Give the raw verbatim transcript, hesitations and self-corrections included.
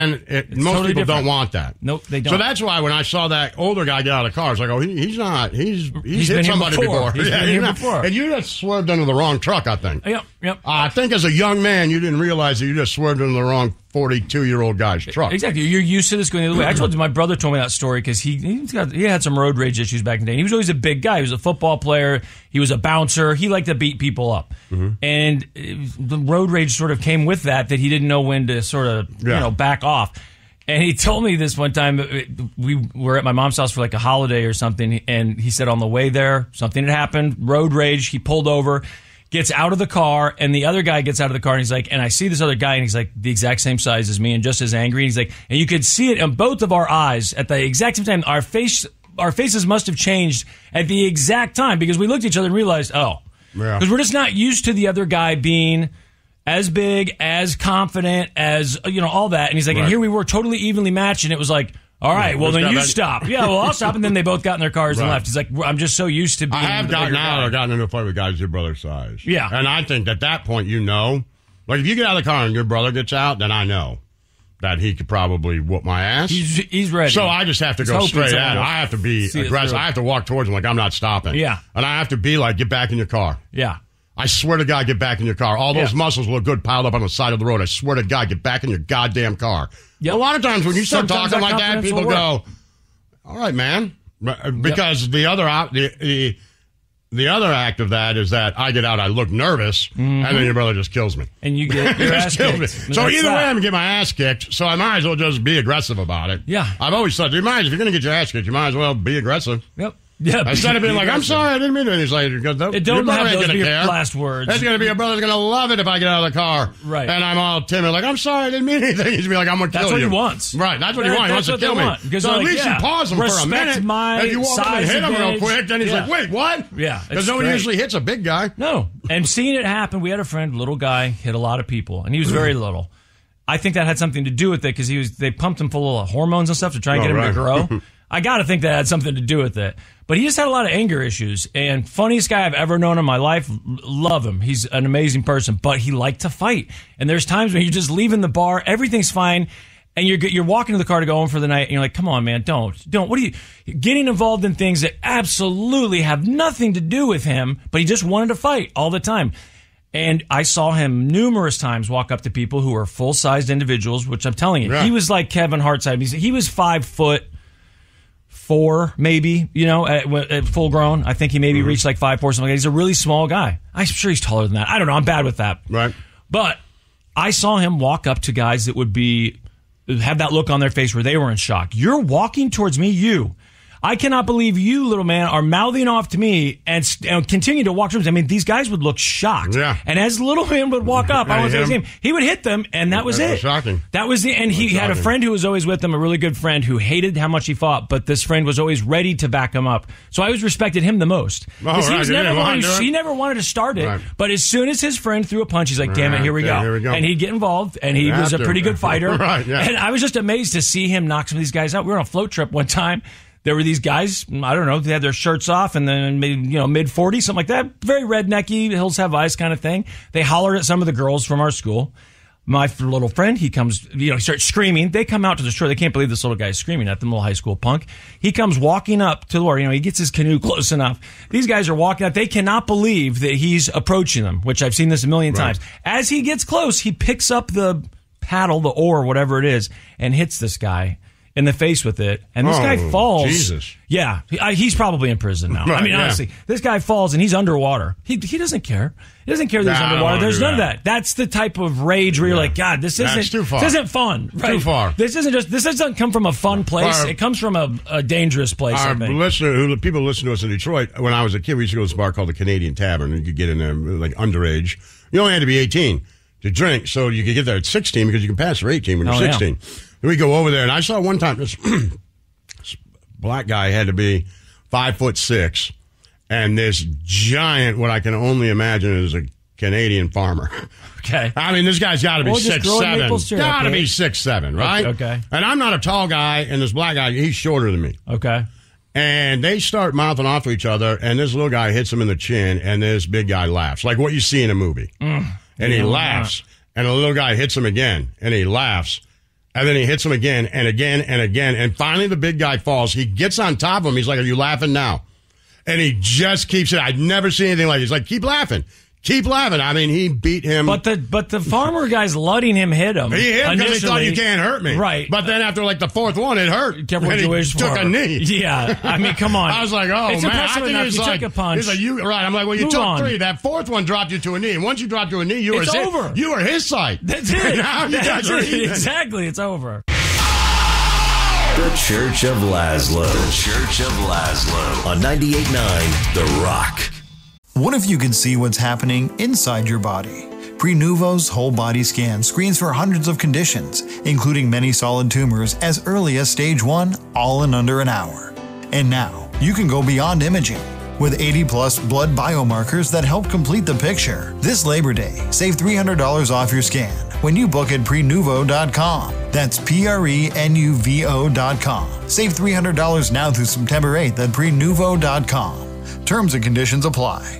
And it, most totally people different. don't want that. Nope, they don't. So that's why when I saw that older guy get out of the car, I was like, oh, he, he's not. He's he's, He's hit been here somebody before. before. He's yeah, been here not- before. And you just swerved into the wrong truck, I think. Yep, yep. Uh, I think as a young man, you didn't realize that you just swerved into the wrong forty-two-year-old guy's truck. Exactly. You're used to this going the other way. I told you, my brother told me that story because he he's got, he had some road rage issues back in the day. He was always a big guy. He was a football player. He was a bouncer. He liked to beat people up. Mm-hmm. And uh, the road rage sort of came with that, that he didn't know when to sort of, Yeah. you know, back off. And he told me this one time, we were at my mom's house for like a holiday or something, and he said on the way there, something had happened, road rage, he pulled over, gets out of the car, and the other guy gets out of the car, and he's like, and I see this other guy, and he's like the exact same size as me and just as angry, and he's like, and you could see it in both of our eyes at the exact same time. Our face, our faces must have changed at the exact time because we looked at each other and realized, oh, because Yeah. we're just not used to the other guy being as big, as confident, as, you know, all that. And he's like, Right. and here we were totally evenly matched, and it was like, all right, Yeah, well, let's then go you back. stop. Yeah, well, I'll stop. And then they both got in their cars and Right. left. He's like, I'm just so used to being I have the gotten bigger out guy. or gotten into a fight with guys your brother's size. Yeah. And I think at that point, you know, like if you get out of the car and your brother gets out, then I know that he could probably whoop my ass. He's, he's ready. So I just have to He's go hoping straight someone at it. will I have to be see it aggressive. through. I have to walk towards him like I'm not stopping. Yeah. And I have to be like, get back in your car. Yeah. I swear to God, get back in your car. All those Yeah. muscles look good piled up on the side of the road. I swear to God, get back in your goddamn car. Yep. A lot of times when you start Sometimes talking that like that, confidence people will go, all right, man. Because the other op- the, the the other act of that is that I get out, I look nervous, and then your brother just kills me. And you get your Just ass kills me. kicked. So That's either that. way, I'm gonna get my ass kicked. So I might as well just be aggressive about it. Yeah. I've always thought, you might if you're gonna get your ass kicked, you might as well be aggressive. Yep. Yeah. Instead of being like, I'm sorry, I didn't mean to. And he's like, because the, It your don't brother have ain't those gonna be your care. last words. That's gonna be your brother's gonna love it if I get out of the car. Right. And I'm all timid, like, I'm sorry, I didn't mean anything. He's gonna be like, I'm gonna kill That's you. what he wants. Right. That's what he That- wants. He that's wants to what they kill me. want. Because So they're at like, least yeah, you pause him for a respect minute. my And you walk up and size hit him real advantage. quick. Then he's Yeah. like, wait, what? Yeah, Because it's no one great. usually hits a big guy. No. And seeing it happen, we had a friend, little guy, hit a lot of people, and he was very little. I think that had something to do with it because he was they pumped him full of hormones and stuff to try and Oh, get him right. to grow. I got to think that had something to do with it. But he just had a lot of anger issues. And funniest guy I've ever known in my life. L- Love him. He's an amazing person. But he liked to fight. And there's times when you're just leaving the bar, everything's fine, and you're you're walking to the car to go home for the night, and you're like, come on, man, don't. Don't. What are you... Getting involved in things that absolutely have nothing to do with him, but he just wanted to fight all the time. And I saw him numerous times walk up to people who were full-sized individuals, which I'm telling you, Yeah. he was like Kevin Hart size. He's- He was five foot four, maybe, you know, at, at full grown. I think he maybe Mm-hmm. reached like five four, something like that. He's a really small guy. I'm sure he's taller than that. I don't know. I'm bad with that. Right. But I saw him walk up to guys that would be have that look on their face where they were in shock. You're walking towards me, you. I cannot believe you, little man, are mouthing off to me and, and continue to walk towards me. I mean, these guys would look shocked. Yeah. And as little man would walk up, Yeah, I you was hit his him. name. He would hit them, and that was That it. was shocking. That was the, and he was had a shocking. friend who was always with him, a really good friend who hated how much he fought, but this friend was always ready to back him up. So I always respected him the most. Oh, 'Cause he, right, was you never didn't want wanted, to do it? he never wanted to start it, Right. but as soon as his friend threw a punch, he's like, damn it, here we, Yeah, go. here we go. And he'd get involved, and he You was a have to. pretty good fighter. Right, yeah. And I was just amazed to see him knock some of these guys out. We were on a float trip one time. There were these guys, I don't know, they had their shirts off and then maybe, you know, mid forties, something like that. Very rednecky, Hills Have Eyes kind of thing. They hollered at some of the girls from our school. My f- little friend, he comes, you know, he starts screaming. They come out to the shore. They can't believe this little guy is screaming at them, little high school punk. He comes walking up to the door. You know, he gets his canoe close enough. These guys are walking up. They cannot believe that he's approaching them, which I've seen this a million Right. times. As he gets close, he picks up the paddle, the oar, whatever it is, and hits this guy in the face with it, and this Oh, guy falls. Jesus. Yeah, he, I, he's probably in prison now. I Right, mean, yeah. honestly, this guy falls and he's underwater. He he doesn't care. He doesn't care that he's Nah, I don't underwater. wanna There's do none that. of that. That's the type of rage where you're Yeah. like, God, this That's isn't too far. This isn't fun. Right? Too far. This isn't just. This doesn't come from a fun place. Our- it comes from a, a dangerous place. I Our think. listener, who people listen to us in Detroit. When I was a kid, we used to go to this bar called the Canadian Tavern, and you could get in there like underage. You only had to be eighteen to drink, so you could get there at sixteen because you can pass for eighteen when you're Oh, yeah. sixteen. And we go over there, and I saw one time this black guy had to be five foot six, and this giant, what I can only imagine is a Canadian farmer. Okay. I mean, this guy's got to be Or just six growing seven. maple syrup, Got to eh? be six seven, right? Okay. And I'm not a tall guy, and this black guy, he's shorter than me. Okay. And they start mouthing off to each other, and this little guy hits him in the chin, and this big guy laughs, like what you see in a movie. Mm. And he Yeah. laughs, and the little guy hits him again, and he laughs. And then he hits him again and again and again. And finally the big guy falls. He gets on top of him. He's like, are you laughing now? And he just keeps it. I'd never seen anything like it. He's like, keep laughing. Keep laughing. I mean, he beat him. But the but the farmer guy's letting him hit him. He hit him because he thought you can't hurt me. Right. But then after like the fourth one, it hurt. Careful what you wish took for. a knee. Yeah. I mean, come on. I was like, oh, it's man. I impressive think enough. it's You like, took a punch. It's like you, right. I'm like, well, you Move took on. three. That fourth one dropped you to a knee. And once you dropped to a knee, you were It's his, over. You were his side. That's it. Now you That's guys are it. even. Exactly. It's over. The Church of Laszlo. The Church of Laszlo. On ninety-eight point nine The Rock. What if you could see what's happening inside your body? Prenuvo's whole body scan screens for hundreds of conditions, including many solid tumors as early as stage one, all in under an hour. And now, you can go beyond imaging. With eighty plus blood biomarkers that help complete the picture. This Labor Day, save three hundred dollars off your scan when you book at prenuvo dot com. That's P R E N U V O dot com. Save three hundred dollars now through September eighth at prenuvo dot com. Terms and conditions apply.